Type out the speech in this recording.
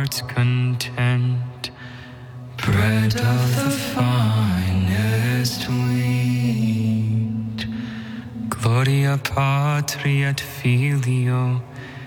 heart's content, bread of the finest wheat. Gloria Patri et Filio